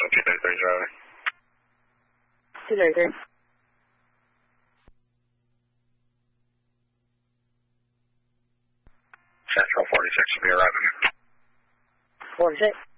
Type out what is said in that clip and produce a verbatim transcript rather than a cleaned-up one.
Central two thirty-three driver. two thirty-three. Central forty-six will be arriving. forty-six.